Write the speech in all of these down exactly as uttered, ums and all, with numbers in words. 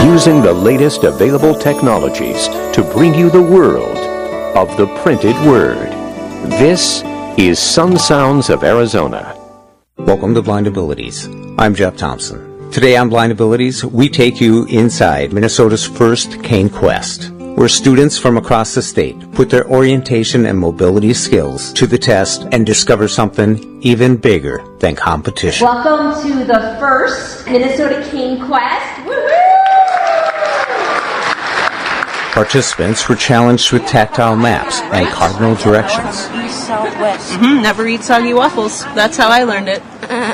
using the latest available technologies to bring you the world of the printed word. This is Sun Sounds of Arizona. Welcome to Blind Abilities. I'm Jeff Thompson. Today on Blind Abilities, we take you inside Minnesota's first Cane Quest, where students from across the state put their orientation and mobility skills to the test and discover something even bigger than competition. Welcome to the first Minnesota Cane Quest. Woo-hoo! Participants were challenged with tactile maps and cardinal directions. East, southwest. Mm-hmm, never eat soggy waffles. That's how I learned it.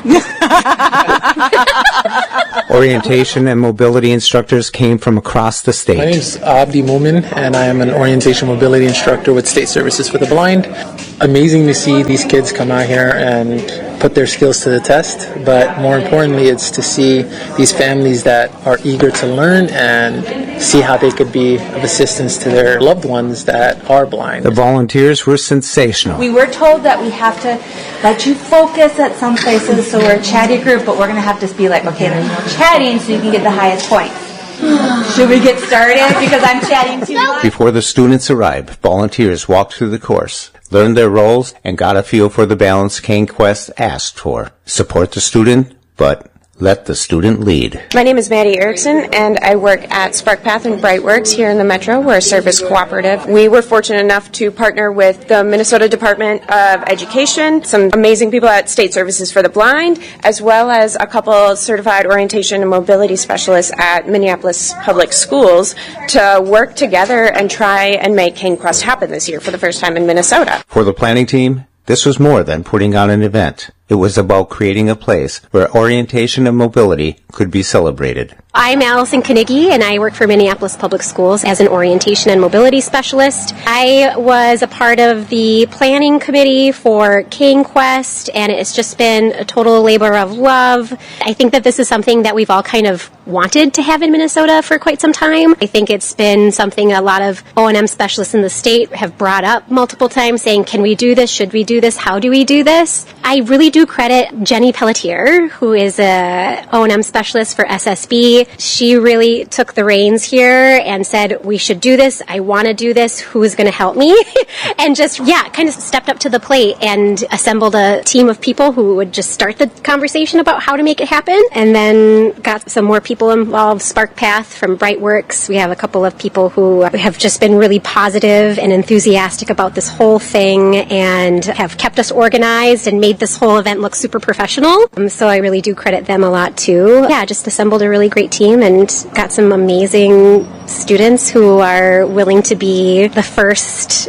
Orientation and mobility instructors came from across the state. My name is Abdi Momin, and I am an orientation mobility instructor with State Services for the Blind. Amazing to see these kids come out here and put their skills to the test, but more importantly, it's to see these families that are eager to learn and see how they could be of assistance to their loved ones that are blind. The volunteers were sensational. We were told that we have to let you focus at some places, so we're a chatty group, but we're going to have to be like, okay, there's no chatting, so you can get the highest points. Should we get started? Because I'm chatting too much. Before the students arrived, volunteers walked through the course, learned their roles, and got a feel for the balance Cane Quest asked for. Support the student, but let the student lead. My name is Maddie Erickson, and I work at SparkPath and Brightworks here in the Metro. We're a service cooperative. We were fortunate enough to partner with the Minnesota Department of Education, some amazing people at State Services for the Blind, as well as a couple certified orientation and mobility specialists at Minneapolis Public Schools to work together and try and make Cane Quest happen this year for the first time in Minnesota. For the planning team, this was more than putting on an event. It was about creating a place where orientation and mobility could be celebrated. I'm Allison Knigge, and I work for Minneapolis Public Schools as an orientation and mobility specialist. I was a part of the planning committee for Cane Quest, and it's just been a total labor of love. I think that this is something that we've all kind of wanted to have in Minnesota for quite some time. I think it's been something a lot of O and M specialists in the state have brought up multiple times, saying, can we do this? Should we do this? How do we do this? I really do credit Jenny Pelletier, who is a O and M specialist for S S B. She really took the reins here and said, we should do this. I want to do this. Who's going to help me? And just, yeah, kind of stepped up to the plate and assembled a team of people who would just start the conversation about how to make it happen. And then got some more people involved. SparkPath from Brightworks. We have a couple of people who have just been really positive and enthusiastic about this whole thing and have kept us organized and made this whole event look super professional. Um, so I really do credit them a lot too. Yeah, just assembled a really great team and got some amazing students who are willing to be the first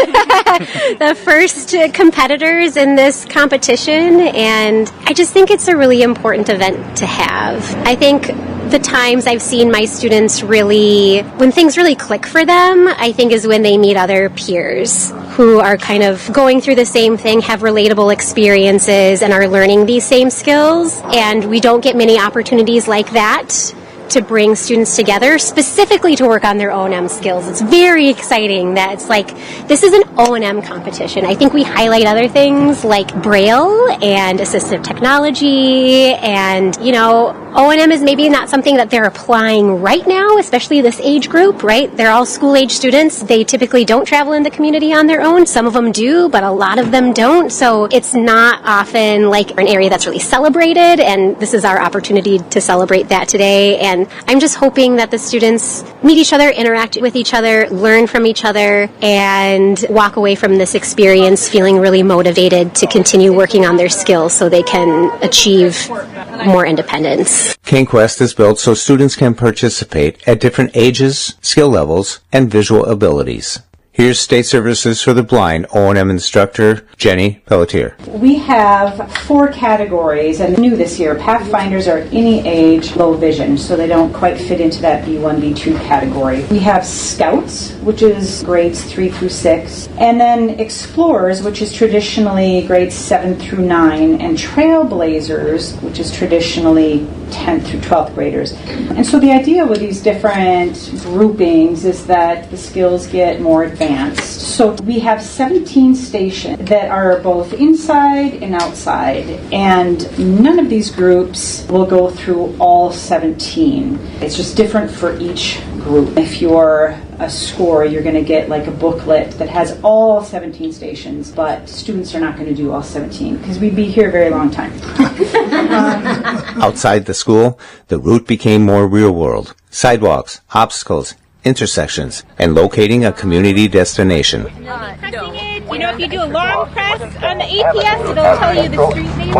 the first competitors in this competition, and I just think it's a really important event to have. I think the times I've seen my students really, when things really click for them, I think is when they meet other peers who are kind of going through the same thing, have relatable experiences, and are learning these same skills. And we don't get many opportunities like that to bring students together, specifically to work on their O and M skills. It's very exciting that it's like, this is an O and M competition. I think we highlight other things like Braille and assistive technology, and, you know, O and M is maybe not something that they're applying right now, especially this age group, right? They're all school-age students. They typically don't travel in the community on their own. Some of them do, but a lot of them don't. So it's not often like an area that's really celebrated, and this is our opportunity to celebrate that today. And I'm just hoping that the students meet each other, interact with each other, learn from each other, and walk away from this experience feeling really motivated to continue working on their skills so they can achieve more independence. Cane Quest is built so students can participate at different ages, skill levels, and visual abilities. Here's State Services for the Blind O and M instructor, Jenny Pelletier. We have four categories, and new this year, Pathfinders are any age, low vision, so they don't quite fit into that B one, B two category. We have Scouts, which is grades three through six, and then Explorers, which is traditionally grades seven through nine, and Trailblazers, which is traditionally tenth through twelfth graders. And so the idea with these different groupings is that the skills get more advanced. So we have seventeen stations that are both inside and outside, and none of these groups will go through all seventeen. It's just different for each group. If you're a score, you're going to get like a booklet that has all seventeen stations, but students are not going to do all seventeen because we'd be here a very long time. Outside the school, the route became more real world. Sidewalks, obstacles, intersections, and locating a community destination. Pressing it, you know, if you do a long press on the A P S, it'll tell you the street name. Oh,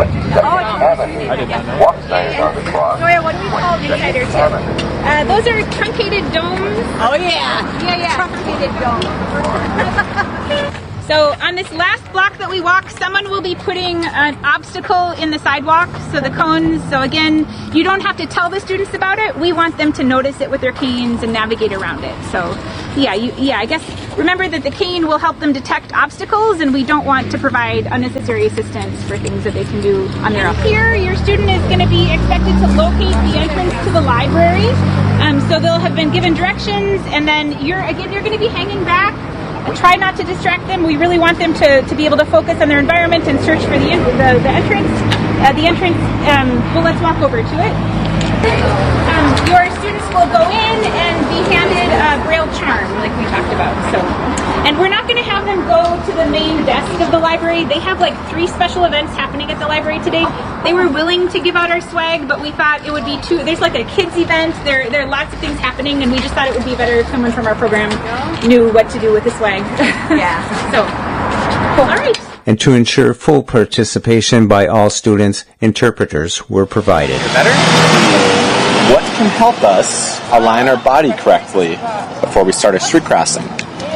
Joya, what do we call the insider too? Uh, those are truncated domes. Oh yeah, yeah, yeah, truncated domes. So on this last block that we walk, someone will be putting an obstacle in the sidewalk, so the cones. So again, you don't have to tell the students about it. We want them to notice it with their canes and navigate around it. So yeah, you, yeah, I guess remember that the cane will help them detect obstacles, and we don't want to provide unnecessary assistance for things that they can do on their own. Here, your student is going to be expected to locate the entrance to the library. Um, so they'll have been given directions, and then you're again you're going to be hanging back. Try not to distract them. We really want them to, to be able to focus on their environment and search for the the, the entrance. Uh, the entrance, um, well, let's walk over to it. Um, your students will go in and be handed a Braille charm, like we talked about. So, and we're not going to have them go to the main desk of the library. They have like three special events happening at the library today. They were willing to give out our swag, but we thought it would be too. There's like a kids event. There, there are lots of things happening, and we just thought it would be better if someone from our program knew what to do with the swag. Yeah. So, cool. All right. And to ensure full participation by all students, interpreters were provided. Better? What can help us align our body correctly before we start a street crossing?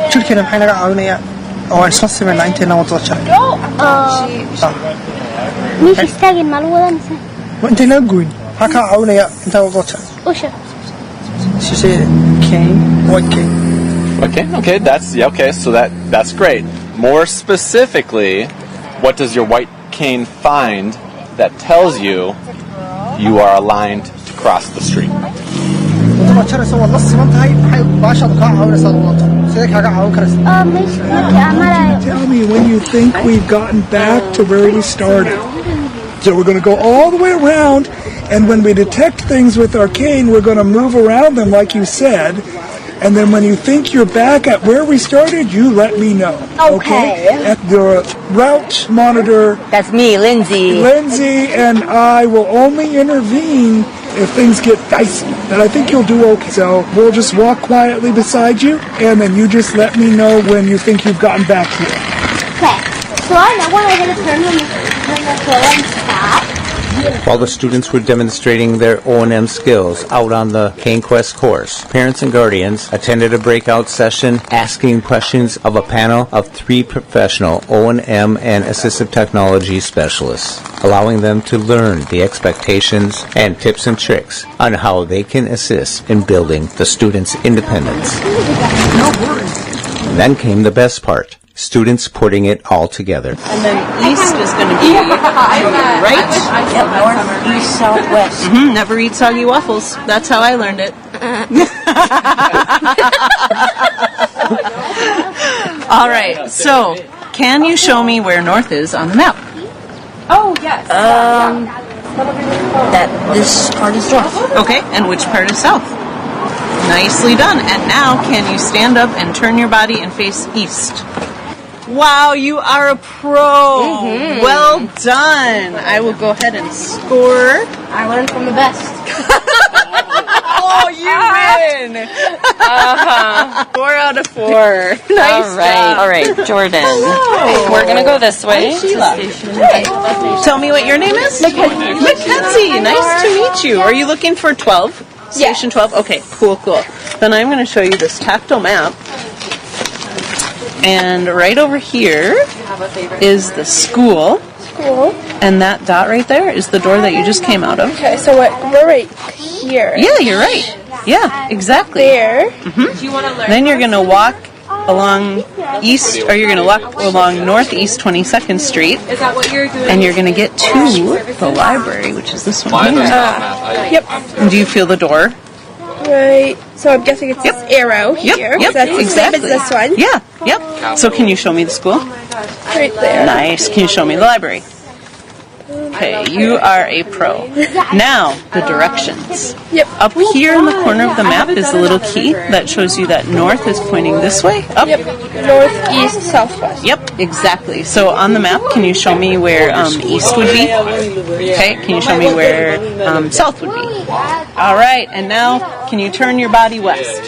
مش يستاجل معلومة مثلا وانت لا تقول هكا عاونا يا انت وضعتها وش she said cane what cane Okay, okay, that's yeah, okay, so that that's great. More specifically, what does your white cane find that tells you you are aligned to cross the street? Tell me when you think we've gotten back to where we started. So we're going to go all the way around, and when we detect things with our cane, we're going to move around them like you said. And then when you think you're back at where we started, you let me know. Okay. okay? And the route monitor. That's me, Lindsay. Lindsay and I will only intervene if things get dicey. And I think you'll do okay. So we'll just walk quietly beside you, and then you just let me know when you think you've gotten back here. Okay. So I know when I hit a turn when the film stops. While the students were demonstrating their O and M skills out on the Cane Quest course, parents and guardians attended a breakout session asking questions of a panel of three professional O and M and assistive technology specialists, allowing them to learn the expectations and tips and tricks on how they can assist in building the students' independence. No worries. And then came the best part. Students putting it all together. And then east is going to be right? Yep, north, east, south, west. Mm-hmm, never eat soggy waffles. That's how I learned it. All right, so can you show me where north is on the map? Oh, yes. Um, that this part is north. Okay, and which part is south? Nicely done. And now, can you stand up and turn your body and face east? Wow, you are a pro. Mm-hmm. Well done. I will go ahead and score. I learned from the best. Oh, you win. Uh-huh. Four out of four. Nice All right. job. All right, Jordan. Hello. We're going to go this way. Hi, Sheila. Tell me what your name is? Mackenzie. Mackenzie. Nice to meet you. Are you looking for twelve? Station twelve? Okay, cool, cool. Then I'm going to show you this tactile map. And right over here is the school. School. And that dot right there is the door that you just came out of. Okay, so what, we're right here. Yeah, you're right. Yeah, exactly. There. Mm-hmm. Then you're going to walk along east, or you're going to walk along northeast twenty-second Street. Is that what you're doing? And you're going to get to the library, which is this one here. Uh, yep. And do you feel the door? Right. So I'm guessing it's Yep. this arrow here. Yep, yep, That's the same exactly. as this one. Yeah, yep. So can you show me the school? Right there. Nice. Can you show me the library? Okay, you are a pro. Now, the directions. Yep. Up here in the corner of the map is a little key that shows you that north is pointing this way. Up. Yep. North, east, southwest. Yep, exactly. So on the map, can you show me where um, east would be? Okay, can you show me where um, south would be? All right, and now can you turn your body west?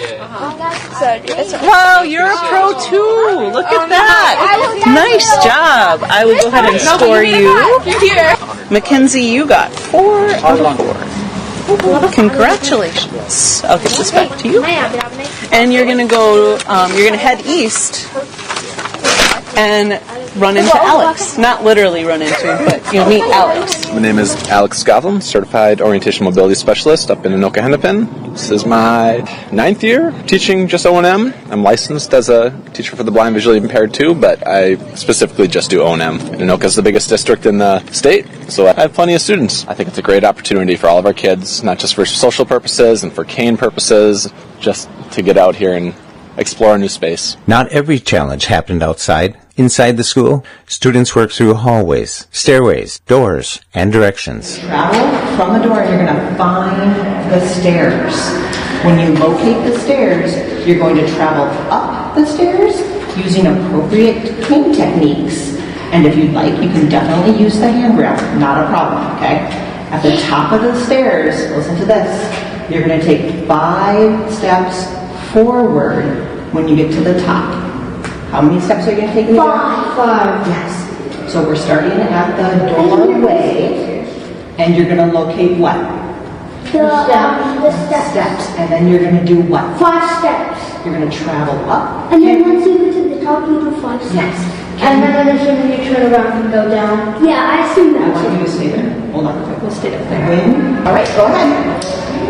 Wow, you're a pro too. Look at that. Nice job. I will go ahead and score you. Mackenzie, you got four out of four. Congratulations. I'll give this back to you. And you're going to go, um, you're going to head east and run into Alex. Not literally run into him, but you'll meet Alex. My name is Alex Scovlin, Certified Orientation Mobility Specialist up in Anoka Hennepin. This is my ninth year teaching just O and M. I'm licensed as a teacher for the blind visually impaired too, but I specifically just do O and M. Anoka is the biggest district in the state, so I have plenty of students. I think it's a great opportunity for all of our kids, not just for social purposes and for cane purposes, just to get out here and explore a new space. Not every challenge happened outside. Inside the school, students work through hallways, stairways, doors, and directions. Travel from the door and you're going to find the stairs. When you locate the stairs, you're going to travel up the stairs using appropriate cane techniques. And if you'd like, you can definitely use the handrail. Not a problem, okay? At the top of the stairs, listen to this, you're going to take five steps forward when you get to the top. How many steps are you going to take in the Five. Five. Yes. So we're starting at the doorway, and you're going to locate what? The, um, the steps. Steps. And then you're going to do what? Five steps. You're going to travel up. And then once you get to the top, you do five steps. Yes. And then I'm assuming you turn around and go down. Yeah, I assume that. I want you to stay there. Hold on quick. We'll stay up there. All right, go ahead.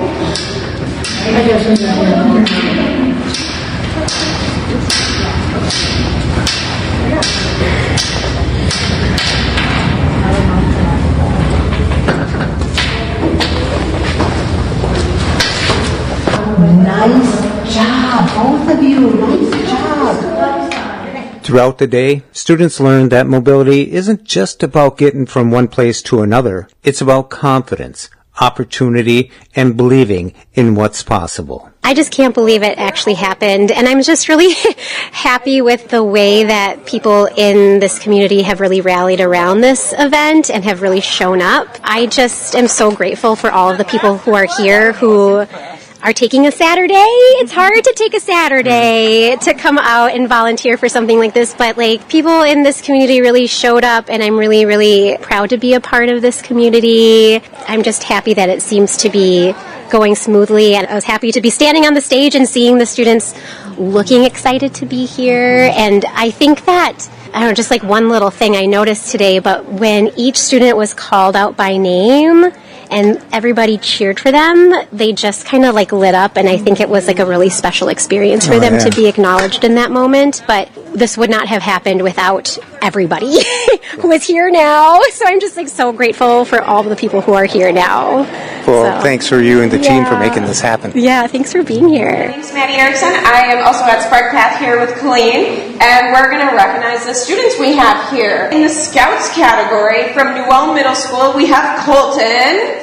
Nice job, both of you. Nice job. Throughout the day, students learn that mobility isn't just about getting from one place to another. It's about confidence, opportunity, and believing in what's possible. I just can't believe it actually happened, and I'm just really happy with the way that people in this community have really rallied around this event and have really shown up. I just am so grateful for all of the people who are here who are taking a Saturday. It's hard to take a Saturday to come out and volunteer for something like this, but like people in this community really showed up, and I'm really, really proud to be a part of this community. I'm just happy that it seems to be going smoothly, and I was happy to be standing on the stage and seeing the students looking excited to be here. And I think that, I don't know, just like one little thing I noticed today, but when each student was called out by name and everybody cheered for them, they just kind of like lit up, and I think it was like a really special experience for Oh, them yeah. to be acknowledged in that moment. But this would not have happened without everybody who is here now. So I'm just like so grateful for all of the people who are here now. Well, So- thanks for you and the team for Yeah. making this happen. Yeah, thanks for being here. My name's Maddie Erickson. I am also at Spark Path here with Colleen, and we're going to recognize the students we have here. In the Scouts category from New Ulm Middle School, we have Colton.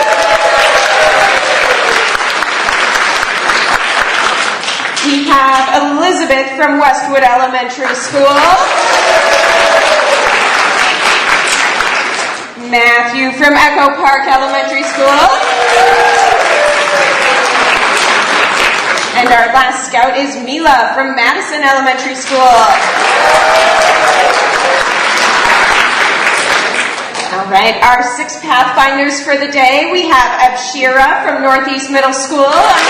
We have Elizabeth from Westwood Elementary School. Matthew from Echo Park Elementary School. And our last scout is Mila from Madison Elementary School. All right, our six Pathfinders for the day. We have Abshira from Northeast Middle School.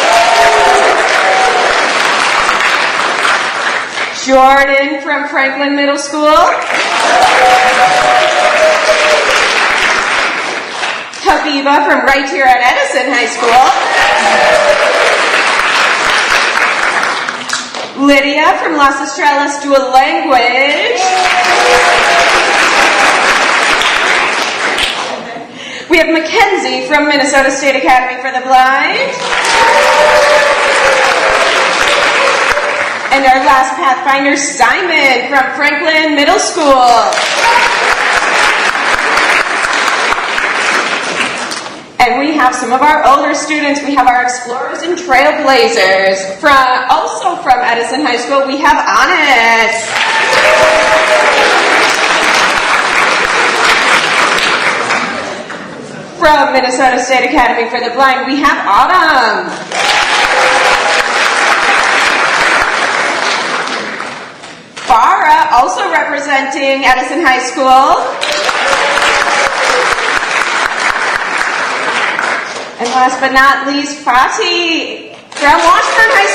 Jordan from Franklin Middle School. Habiba from right here at Edison High School. Lydia from Las Estrellas Dual Language. We have Mackenzie from Minnesota State Academy for the Blind. And our last Pathfinder, Simon from Franklin Middle School. And we have some of our older students. We have our Explorers and Trailblazers. From, also from Edison High School, we have Honest. From Minnesota State Academy for the Blind, we have Autumn. Farah, also representing Edison High School. And last but not least, Fatih from Washburn High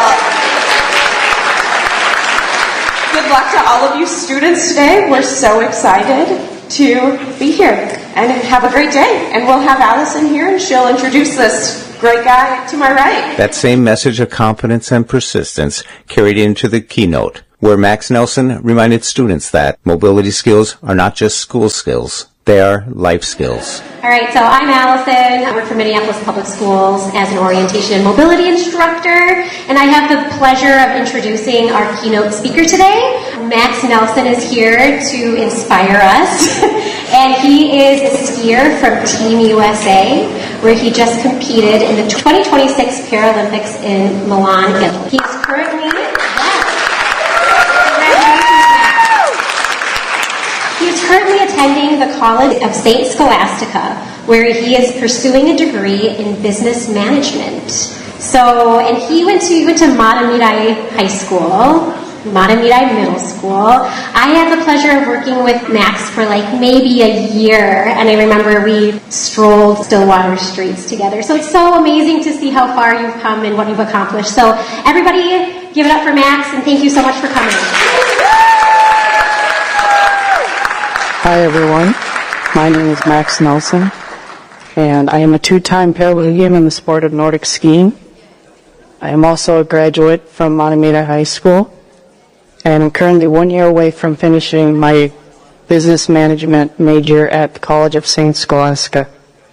School. Good luck to all of you students today. We're so excited to be here. And have a great day. And we'll have Allison here, and she'll introduce this great guy to my right. That same message of confidence and persistence carried into the keynote, where Max Nelson reminded students that mobility skills are not just school skills, they are life skills. All right, so I'm Allison. I work for Minneapolis Public Schools as an orientation and mobility instructor, and I have the pleasure of introducing our keynote speaker today. Max Nelson is here to inspire us, and he is a skier from Team U S A, where he just competed in the twenty twenty-six Paralympics in Milan, Italy. He's currently... He's currently attending the College of Saint Scholastica, where he is pursuing a degree in business management. So, and he went to, he went to Mahtomedi High School, Mahtomedi Middle School. I had the pleasure of working with Max for like maybe a year, and I remember we strolled Stillwater streets together. So it's so amazing to see how far you've come and what you've accomplished. So everybody give it up for Max, and thank you so much for coming. Hi everyone, my name is Max Nelson, and I am a two-time Paralympian in the sport of Nordic skiing. I am also a graduate from Mahtomedi High School, and I'm currently one year away from finishing my business management major at the College of Saint Scholastica.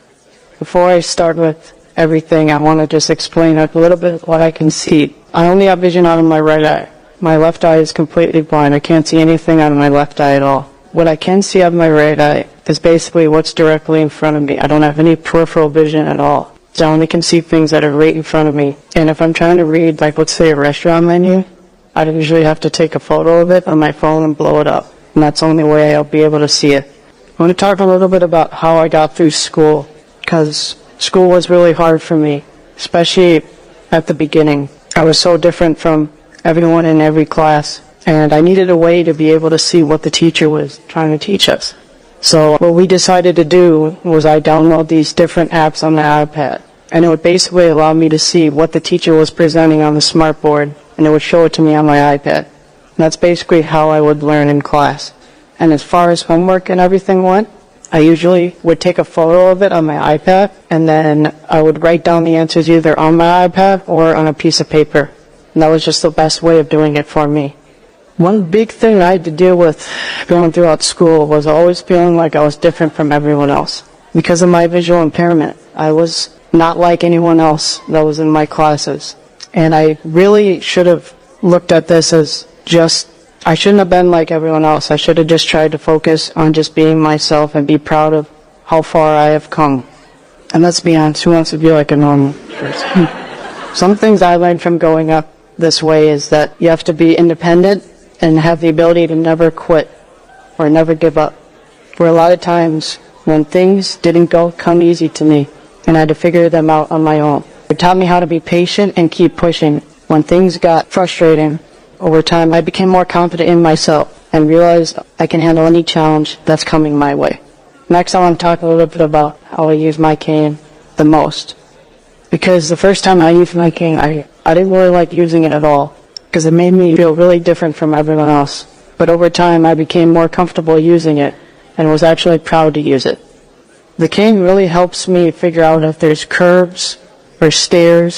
Before I start with everything, I want to just explain a little bit what I can see. I only have vision out of my right eye. My left eye is completely blind. I can't see anything out of my left eye at all. What I can see out of my right eye is basically what's directly in front of me. I don't have any peripheral vision at all. So I only can see things that are right in front of me. And if I'm trying to read, like let's say a restaurant menu, I usually have to take a photo of it on my phone and blow it up. And that's the only way I'll be able to see it. I want to talk a little bit about how I got through school, because school was really hard for me, especially at the beginning. I was so different from everyone in every class. And I needed a way to be able to see what the teacher was trying to teach us. So what we decided to do was I download these different apps on the iPad. And it would basically allow me to see what the teacher was presenting on the smartboard, and it would show it to me on my iPad. And that's basically how I would learn in class. And as far as homework and everything went, I usually would take a photo of it on my iPad, and then I would write down the answers either on my iPad or on a piece of paper. And that was just the best way of doing it for me. One big thing I had to deal with going throughout school was always feeling like I was different from everyone else. Because of my visual impairment, I was not like anyone else that was in my classes. And I really should have looked at this as just, I shouldn't have been like everyone else. I should have just tried to focus on just being myself and be proud of how far I have come. And let's be honest, who wants to be like a normal person? Some things I learned from going up this way is that you have to be independent and have the ability to never quit or never give up. For a lot of times, when things didn't go come easy to me, and I had to figure them out on my own. It taught me how to be patient and keep pushing. When things got frustrating, over time I became more confident in myself and realized I can handle any challenge that's coming my way. Next, I want to talk a little bit about how I use my cane the most. Because the first time I used my cane, I, I didn't really like using it at all, because it made me feel really different from everyone else. But over time, I became more comfortable using it and was actually proud to use it. The cane really helps me figure out if there's curbs or stairs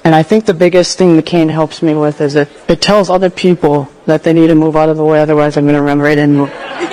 And I think the biggest thing the cane helps me with is it, it tells other people that they need to move out of the way, otherwise I'm going to run right into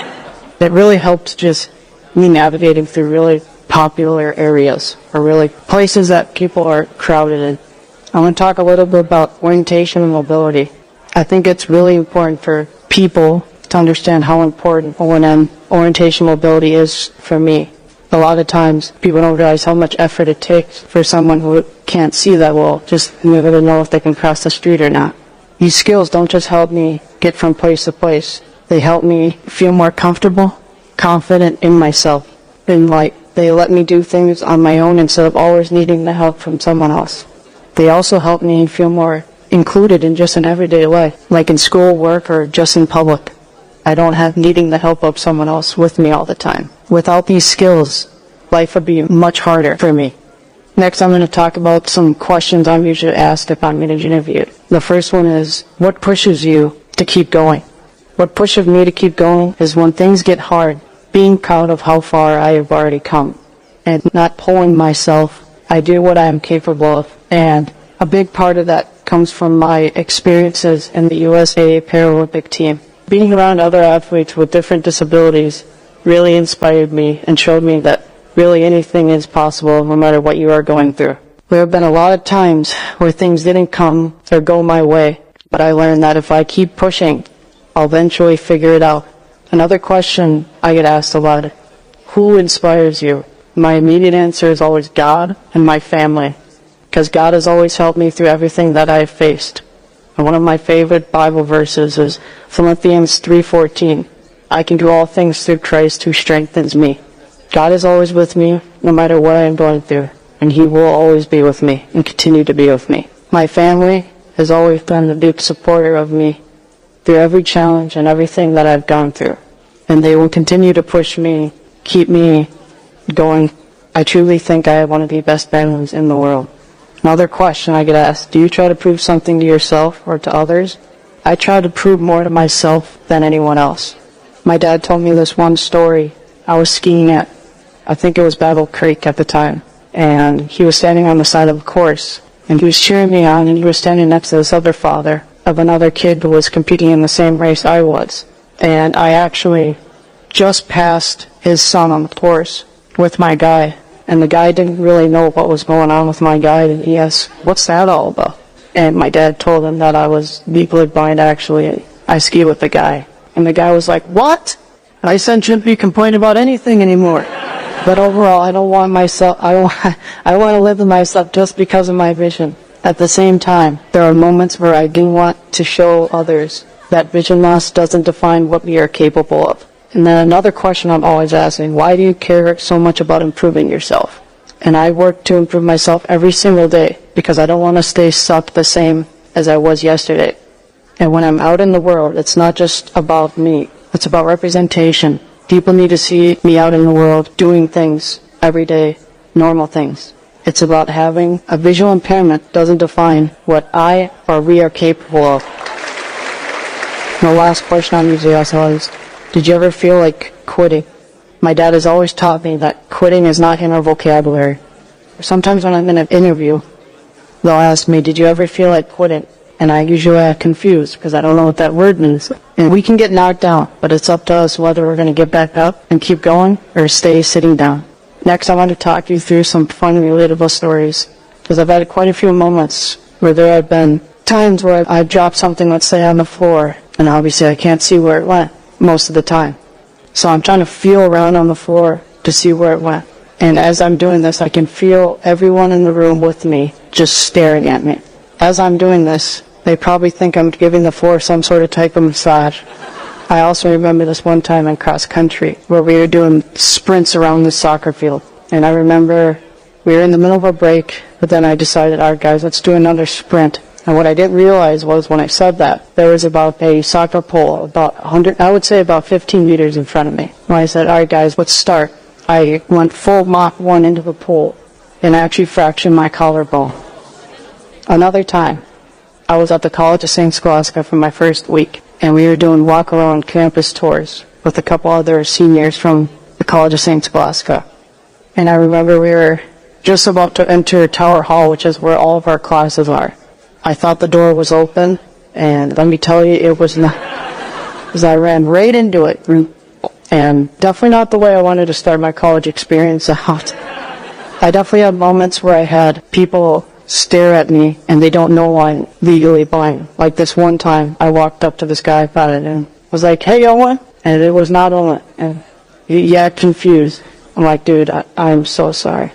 it. It really helps just me navigating through really popular areas, or really places that people are crowded in. I'm going to talk a little bit about orientation and mobility. I think it's really important for people to understand how important O and M, orientation mobility, is for me. A lot of times, people don't realize how much effort it takes for someone who can't see that well, just in order to know if they can cross the street or not. These skills don't just help me get from place to place. They help me feel more comfortable, confident in myself, and like they let me do things on my own instead of always needing the help from someone else. They also help me feel more included in just an everyday life, like in school, work, or just in public. I don't have needing the help of someone else with me all the time. Without these skills, life would be much harder for me. Next, I'm going to talk about some questions I'm usually asked if I'm getting interviewed. The first one is, what pushes you to keep going? What pushes me to keep going is when things get hard, being proud of how far I have already come, and not pulling myself. I do what I am capable of, and a big part of that comes from my experiences in the U S A Paralympic team. Being around other athletes with different disabilities really inspired me and showed me that really anything is possible no matter what you are going through. There have been a lot of times where things didn't come or go my way, but I learned that if I keep pushing, I'll eventually figure it out. Another question I get asked a lot, who inspires you? My immediate answer is always God and my family, because God has always helped me through everything that I have faced. And one of my favorite Bible verses is Philippians three fourteen. I can do all things through Christ who strengthens me. God is always with me no matter what I am going through, and He will always be with me and continue to be with me. My family has always been a big supporter of me through every challenge and everything that I've gone through. And they will continue to push me, keep me going. I truly think I have one of the best families in the world. Another question I get asked, do you try to prove something to yourself or to others? I try to prove more to myself than anyone else. My dad told me this one story. I was skiing at, I think it was Battle Creek at the time, and he was standing on the side of a course, and he was cheering me on, and he was standing next to this other father of another kid who was competing in the same race I was. And I actually just passed his son on the course with my guy, and the guy didn't really know what was going on with my guide, and he asked, what's that all about? And my dad told him that I was legally blind, actually. I ski with the guy. And the guy was like, what? I said, shouldn't be complaining about anything anymore. But overall, I don't want myself, I don't, I want to live with myself just because of my vision. At the same time, there are moments where I do want to show others that vision loss doesn't define what we are capable of. And then another question I'm always asking, why do you care so much about improving yourself? And I work to improve myself every single day because I don't want to stay stuck the same as I was yesterday. And when I'm out in the world, it's not just about me. It's about representation. People need to see me out in the world doing things every day, normal things. It's about having a visual impairment doesn't define what I or we are capable of. And the last question I'm usually asked is, did you ever feel like quitting? My dad has always taught me that quitting is not in our vocabulary. Sometimes when I'm in an interview, they'll ask me, did you ever feel like quitting? And I usually get confused because I don't know what that word means. And we can get knocked down, but it's up to us whether we're going to get back up and keep going or stay sitting down. Next, I want to talk you through some fun, relatable stories, because I've had quite a few moments where there have been times where I've dropped something, let's say, on the floor, and obviously I can't see where it went most of the time. So I'm trying to feel around on the floor to see where it went. And as I'm doing this, I can feel everyone in the room with me just staring at me. As I'm doing this, they probably think I'm giving the floor some sort of type of massage. I also remember this one time in cross country where we were doing sprints around the soccer field. And I remember we were in the middle of a break, but then I decided, all right, guys, let's do another sprint. And what I didn't realize was when I said that, there was about a soccer pole, about one hundred, I would say about fifteen meters in front of me. When I said, all right, guys, let's start, I went full Mach one into the pole and actually fractured my collarbone. Another time, I was at the College of Saint Scholastica for my first week, and we were doing walk-around campus tours with a couple other seniors from the College of Saint Scholastica. And I remember we were just about to enter Tower Hall, which is where all of our classes are. I thought the door was open, and let me tell you, it was not, because I ran right into it, and definitely not the way I wanted to start my college experience out. I definitely had moments where I had people stare at me, and they don't know I'm legally blind. Like this one time, I walked up to this guy about it, and was like, "Hey, Owen," and it was not Owen, and he, he acted confused. I'm like, "Dude, I, I'm so sorry.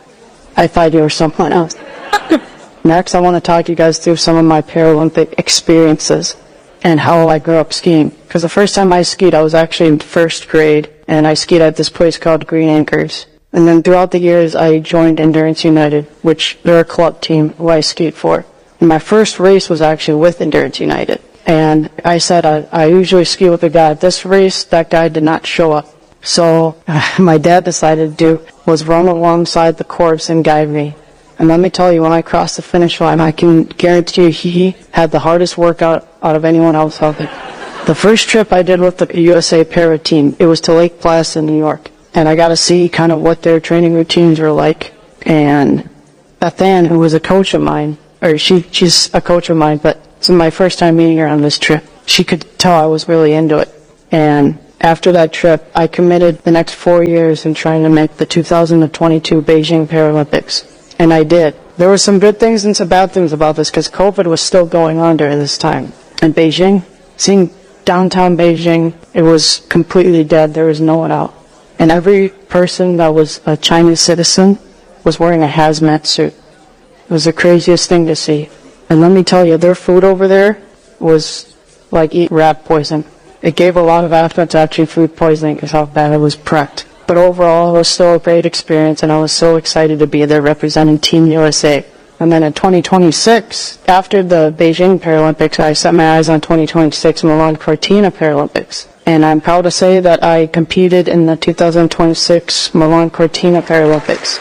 I thought you were someone else." Next, I want to talk you guys through some of my Paralympic experiences and how I grew up skiing. Because the first time I skied, I was actually in first grade, and I skied at this place called Green Anchors. And then throughout the years, I joined Endurance United, which they're a club team who I skied for. And my first race was actually with Endurance United. And I said I, I usually ski with a guy. At this race, that guy did not show up. So uh, my dad decided to do was run alongside the course and guide me. And let me tell you, when I crossed the finish line, I can guarantee you he had the hardest workout out of anyone else out there. The first trip I did with the U S A Para team, it was to Lake Placid, New York. And I got to see kind of what their training routines were like. And Beth Ann, who was a coach of mine, or she she's a coach of mine, but it's my first time meeting her on this trip. She could tell I was really into it. And after that trip, I committed the next four years in trying to make the two thousand twenty-two Beijing Paralympics. And I did. There were some good things and some bad things about this because COVID was still going on during this time. In Beijing, seeing downtown Beijing, it was completely dead. There was no one out. And every person that was a Chinese citizen was wearing a hazmat suit. It was the craziest thing to see. And let me tell you, their food over there was like eating rat poison. It gave a lot of athletes actually food poisoning because how bad it was prepped. But overall, it was still a great experience, and I was so excited to be there representing Team U S A. And then in twenty twenty-six, after the Beijing Paralympics, I set my eyes on twenty twenty-six Milan Cortina Paralympics. And I'm proud to say that I competed in the two thousand twenty-six Milan Cortina Paralympics.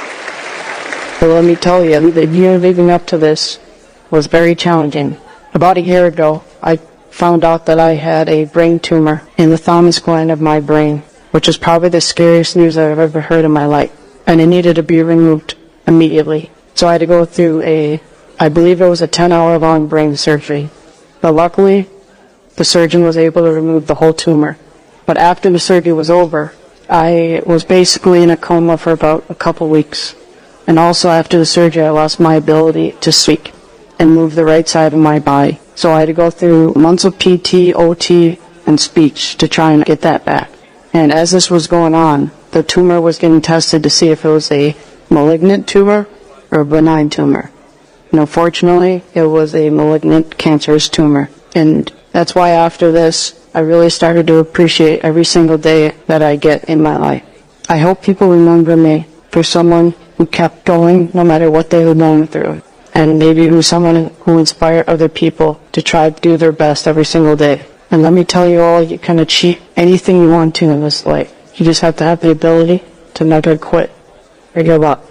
But let me tell you, the year leading up to this was very challenging. About a year ago, I found out that I had a brain tumor in the thalamus gland of my brain, which is probably the scariest news I've ever heard in my life. And it needed to be removed immediately. So I had to go through a, I believe it was a ten hour long brain surgery. But luckily, the surgeon was able to remove the whole tumor. But after the surgery was over, I was basically in a coma for about a couple weeks. And also after the surgery, I lost my ability to speak and move the right side of my body. So I had to go through months of P T, O T, and speech to try and get that back. And as this was going on, the tumor was getting tested to see if it was a malignant tumor or a benign tumor. And unfortunately, it was a malignant cancerous tumor. And that's why after this, I really started to appreciate every single day that I get in my life. I hope people remember me for someone who kept going no matter what they were going through. And maybe who's someone who inspired other people to try to do their best every single day. And let me tell you all, you can achieve anything you want to in this life. You just have to have the ability to never quit or give up.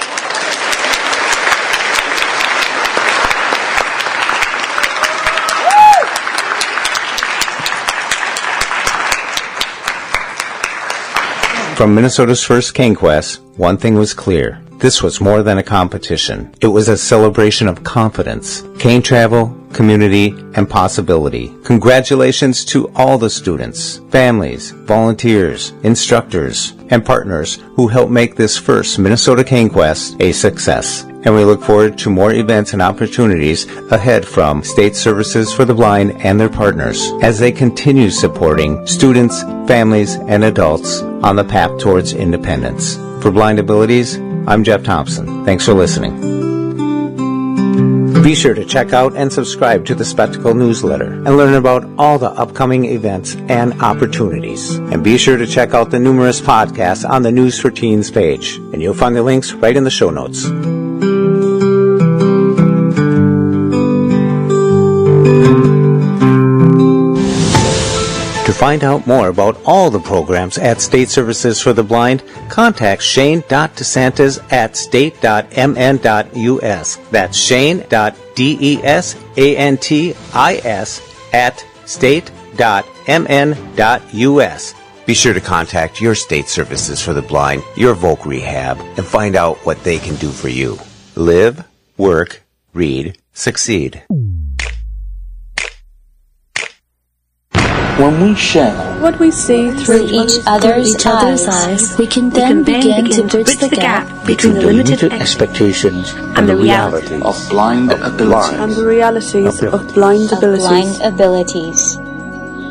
From Minnesota's first Cane Quest, one thing was clear. This was more than a competition. It was a celebration of confidence, cane travel, community, and possibility. Congratulations to all the students, families, volunteers, instructors, and partners who helped make this first Minnesota Cane Quest a success. And we look forward to more events and opportunities ahead from State Services for the Blind and their partners as they continue supporting students, families, and adults on the path towards independence. For Blind Abilities, I'm Jeff Thompson. Thanks for listening. Be sure to check out and subscribe to the Spectacle newsletter and learn about all the upcoming events and opportunities. And be sure to check out the numerous podcasts on the News for Teens page. And you'll find the links right in the show notes. To find out more about all the programs at State Services for the Blind, contact Shane dot DeSantis at state dot m n dot u s. That's Shane dot DeSantis at state dot m n dot u s. Be sure to contact your state services for the blind, your Voc Rehab, and find out what they can do for you. Live, work, read, succeed. When we share what we see through, through each other's, each other's eyes, eyes, we can then, we can then begin, begin to bridge the gap between the limited expectations and the reality of blind abilities. And the reality of blind abilities. Blind abilities.